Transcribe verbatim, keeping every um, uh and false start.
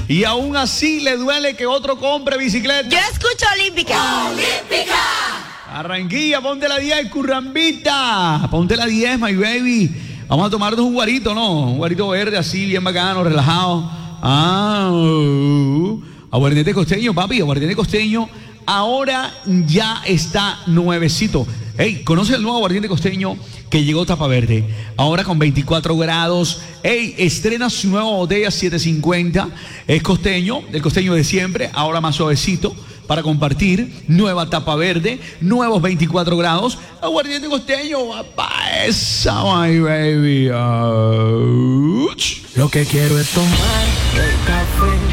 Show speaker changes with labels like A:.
A: y aún así le duele que otro compre bicicleta.
B: Yo escucho Olímpica.
C: Olímpica.
A: Barranquilla, ponte la diez, currambita. Ponte la diez, my baby. Vamos a tomarnos un guarito, ¿no? Un guarito verde así, bien bacano, relajado. Ah, uh, aguardiente costeño, papi, aguardiente costeño. Ahora ya está nuevecito. Hey, ¿conoce el nuevo aguardiente costeño que llegó tapa verde? Ahora con veinticuatro grados. Hey, estrena su nueva botella siete cincuenta. Es costeño, el costeño de siempre, ahora más suavecito para compartir. Nueva tapa verde, nuevos veinticuatro grados. Aguardiente costeño, papá, esa, my baby. Ouch.
D: Lo que quiero es tomar el café